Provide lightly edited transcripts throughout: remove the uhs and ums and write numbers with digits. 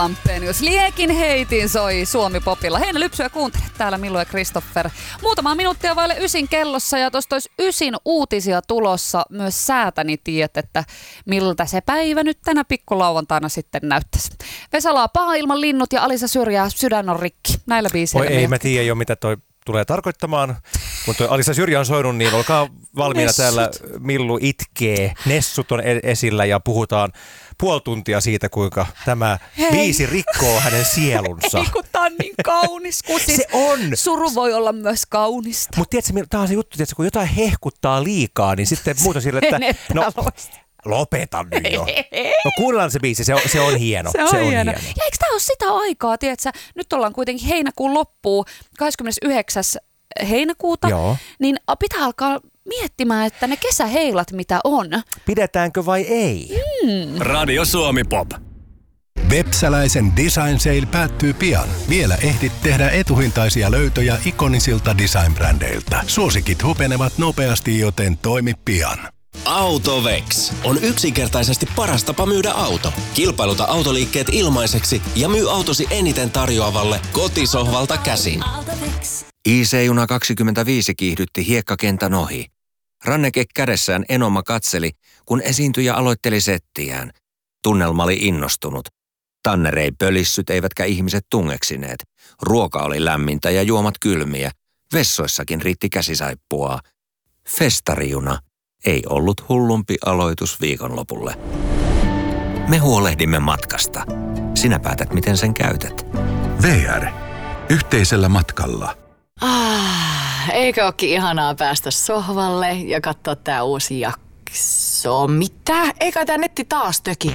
Lampenius liekin heitin soi Suomi-popilla. Heinä Lypsyä kuuntele täällä Millu ja Christopher. Muutama minuuttia vaille 9 kellossa ja tuosta olisi 9 uutisia tulossa. Myös säätäni tiedät, että miltä se päivä nyt tänä pikkulauantaina sitten näyttäisi. Vesalaa Paha ilman linnut ja Alisa Syrjää Sydän on rikki. Näillä biiseillä. Oi ei, mä tiedä jo mitä toi tulee tarkoittamaan. Kun toi Alisa Syrjä on soinut, niin olkaa valmiina. Nessut. Täällä Millu itkee. Nessut on esillä ja puhutaan puoli tuntia siitä, kuinka tämä biisi rikkoo hänen sielunsa. Ei, kun tää on niin kaunis. Se on. Suru voi olla myös kaunista. Mutta tiedätkö, tää on se juttu, tiedätkö, kun jotain hehkuttaa liikaa, niin sitten muuta sille, että lopeta nyt jo. No kuunnellaan se biisi, se on hieno. Se on hieno. Ja eikö tää ole sitä aikaa, tiedätkö? Nyt ollaan kuitenkin heinäkuun loppuun, 29. heinäkuuta, joo. Niin pitää alkaa miettimään, että ne kesäheilat mitä on. Pidetäänkö vai ei? Radio Suomi Pop. Vepsäläisen Design Sale päättyy pian. Vielä ehdit tehdä etuhintaisia löytöjä ikonisilta design-brändeiltä. Suosikit hupenevat nopeasti, joten toimi pian. Autovex on yksinkertaisesti paras tapa myydä auto. Kilpailuta autoliikkeet ilmaiseksi ja myy autosi eniten tarjoavalle kotisohvalta käsin. IC-juna 25 kiihdytti hiekkakentän ohi. Ranneke kädessään Enoma katseli, kun esiintyjä aloitteli settiään. Tunnelma oli innostunut. Tanner ei pölissyt eivätkä ihmiset tungeksineet. Ruoka oli lämmintä ja juomat kylmiä. Vessoissakin riitti käsisaippua. Festarijuna ei ollut hullumpi aloitus viikonlopulle. Me huolehdimme matkasta. Sinä päätät, miten sen käytät. VR. Yhteisellä matkalla. Eikö ookin ihanaa päästä sohvalle ja katsoa tää uusi jakso? Mitä? Eikä tää netti taas töki.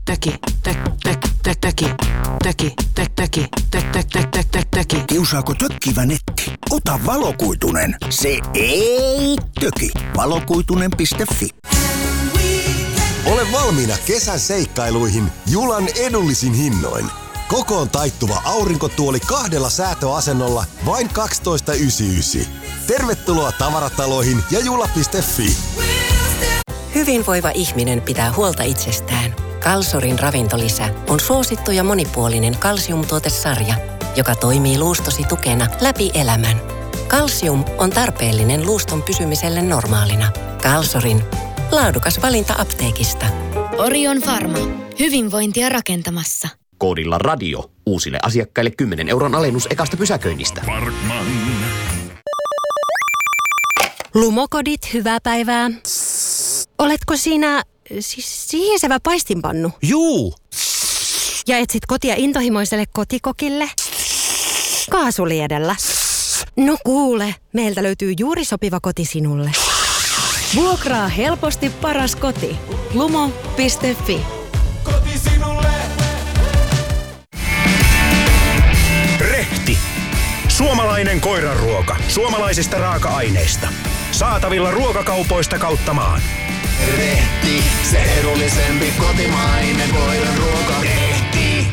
Kiusaako tökkivä netti? Ota valokuitunen. Se ei töki. Valokuitunen.fi. Ole valmiina kesän seikkailuihin Julan edullisin hinnoin. Kokoon taittuva aurinkotuoli 2 säätöasennolla vain 12,99. Tervetuloa tavarataloihin ja jula.fi. Hyvinvoiva ihminen pitää huolta itsestään. Kalsorin ravintolisä on suosittu ja monipuolinen kalsiumtuotesarja, joka toimii luustosi tukena läpi elämän. Kalsium on tarpeellinen luuston pysymiselle normaalina. Kalsorin laadukas valinta apteekista. Orion Pharma. Hyvinvointia rakentamassa. Koodilla radio. Uusille asiakkaille 10 € alennus ekasta pysäköinnistä. Parkman. Lumokodit, hyvää päivää. Oletko siinä sihisevä paistinpannu? Juu. Ja etsit kotia intohimoiselle kotikokille? Kaasuliedellä. No kuule, meiltä löytyy juuri sopiva koti sinulle. Vuokraa helposti paras koti. Lumo.fi. Koti sinulle. Rehti. Suomalainen koiranruoka. Suomalaisista raaka-aineista. Saatavilla ruokakaupoista kautta maan. Rehti. Se edullisempi kotimainen koiranruoka. Rehti.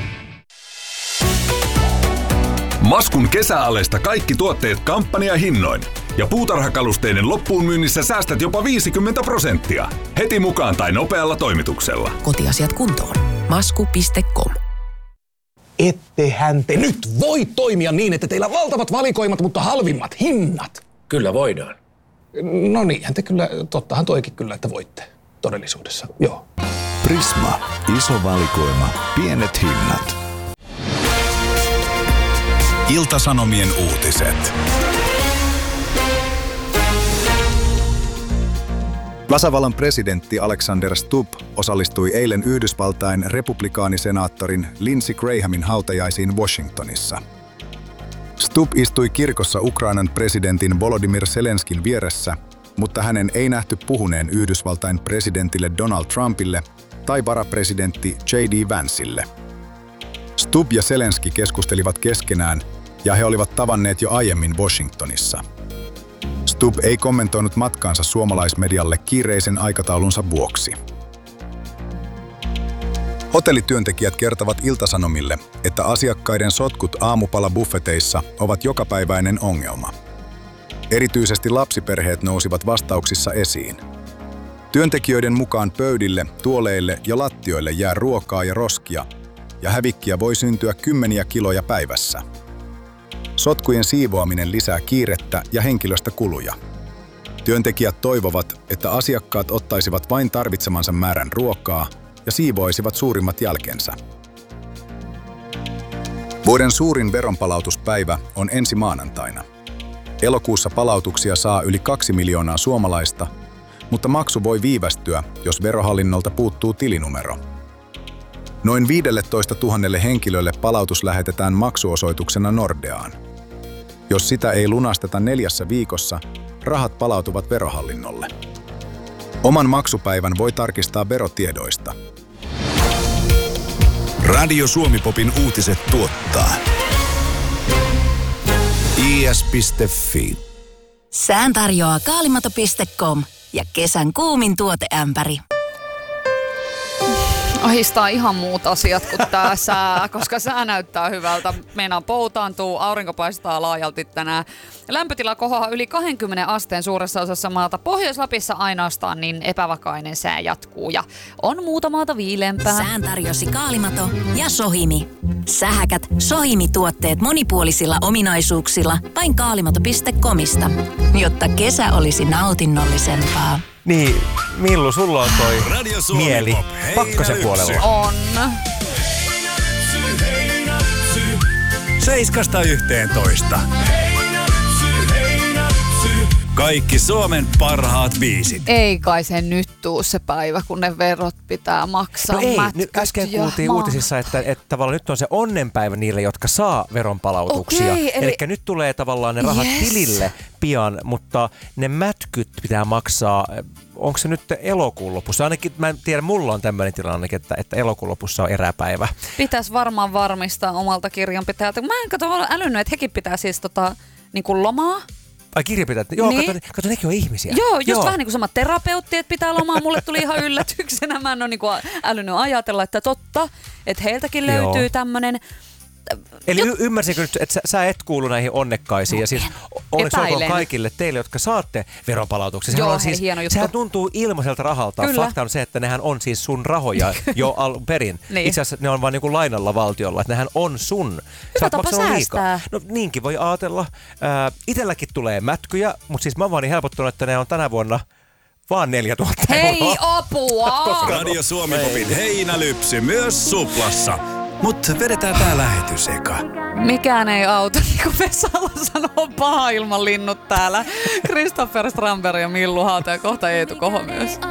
Maskun kesäalesta kaikki tuotteet kampanjahinnoin. Ja puutarhakalusteiden loppuun myynnissä säästät jopa 50%. Heti mukaan tai nopealla toimituksella. Kotiasiat kuntoon. Masku.com. Ettehän te nyt voi toimia niin, että teillä on valtavat valikoimat, mutta halvimmat hinnat. Kyllä voidaan. No niinhän te kyllä, tottahan toikin kyllä, että voitte todellisuudessa, joo. Prisma. Iso valikoima. Pienet hinnat. Ilta-Sanomien uutiset. Tasavallan presidentti Alexander Stubb osallistui eilen Yhdysvaltain republikaanisenaattorin Lindsey Grahamin hautajaisiin Washingtonissa. Stubb istui kirkossa Ukrainan presidentin Volodymyr Zelenskin vieressä, mutta hänen ei nähty puhuneen Yhdysvaltain presidentille Donald Trumpille tai varapresidentti J.D. Vancelle. Stubb ja Zelenski keskustelivat keskenään ja he olivat tavanneet jo aiemmin Washingtonissa. Stubb ei kommentoinut matkaansa suomalaismedialle kiireisen aikataulunsa vuoksi. Hotellityöntekijät kertovat Ilta-Sanomille, että asiakkaiden sotkut aamupalabuffeteissa ovat jokapäiväinen ongelma. Erityisesti lapsiperheet nousivat vastauksissa esiin. Työntekijöiden mukaan pöydille, tuoleille ja lattioille jää ruokaa ja roskia, ja hävikkiä voi syntyä kymmeniä kiloja päivässä. Sotkujen siivoaminen lisää kiirettä ja henkilöstökuluja. Työntekijät toivovat, että asiakkaat ottaisivat vain tarvitsemansa määrän ruokaa ja siivoisivat suurimmat jälkensä. Vuoden suurin veronpalautuspäivä on ensi maanantaina. Elokuussa palautuksia saa yli 2 miljoonaa suomalaista, mutta maksu voi viivästyä, jos Verohallinnolta puuttuu tilinumero. Noin 15 000 henkilölle palautus lähetetään maksuosoituksena Nordeaan. Jos sitä ei lunasteta 4 viikossa, rahat palautuvat Verohallinnolle. Oman maksupäivän voi tarkistaa verotiedoista. Radio Suomi-popin uutiset tuottaa is.fi. Sään tarjoaa kaalimato.com ja kesän kuumin tuoteämpäri. Ahistaa ihan muut asiat kuin tää sää, koska sää näyttää hyvältä. Meinaa poutaantuu, aurinko paistaa laajalti tänään. Lämpötila kohoaa yli 20 asteen suuressa osassa maata. Pohjois-Lapissa ainoastaan niin epävakainen sää jatkuu ja on muuta maata viileämpää. Sään tarjosi Kaalimato ja Sohimi. Sähäkät Sohimi-tuotteet monipuolisilla ominaisuuksilla vain kaalimato.comista, jotta kesä olisi nautinnollisempaa. Niin, Millu, sulla on toi mieli Pakkasen puolella. On. 7–11. Kaikki Suomen parhaat biisit. Ei kai se nyt tuu se päivä, kun ne verot pitää maksaa. No ei, nyt äsken kuultiin uutisissa, että tavallaan nyt on se onnenpäivä niille, jotka saa veronpalautuksia. Okei, eli nyt tulee tavallaan ne rahat tilille pian, mutta ne mätkyt pitää maksaa. Onko se nyt elokuun lopussa? Ainakin mä en tiedä, mulla on tämmöinen tilanne, että elokuun lopussa on eräpäivä. Pitäisi varmaan varmistaa omalta kirjanpitäjältä. Mä en kato älynnyt, että hekin pitää siis niin kuin lomaa. Ai kirjanpitäjät? Joo, niin. kato, nekin on ihmisiä. Joo, vähän niin kuin sama terapeutti, että pitää lomaa. Mulle tuli ihan yllätyksenä. Mä en ole niin kuin älynyt ajatella, että totta, että heiltäkin löytyy tämmöinen. Eli ymmärsinkö nyt, että sä et kuulu näihin onnekkaisiin ja siis onneksi olkoon kaikille teille, jotka saatte veronpalautuksia. Joo, hieno juttu. Sehän tuntuu ilmaiselta rahalta. Kyllä. Fakta on se, että nehän on siis sun rahoja jo alun perin. Niin. Itse asiassa ne on vaan niin kuin lainalla valtiolla, että nehän on sun. Hyvä tapa säästää. No niinkin voi ajatella. Itelläkin tulee mätkyjä, mutta siis mä oon vaan niin helpottunut, että ne on tänä vuonna vaan 4 000 euroa. Hei, apua! Radio Suomi-popin heinälypsy myös Suplassa. Mut vedetään tää lähetys eka. Mikään ei auta, niin kuin Vesala sanoo, paha ilman linnut täällä. Kristoffer Strandberg ja Millu Hauta ja kohta Eetu Koho myös.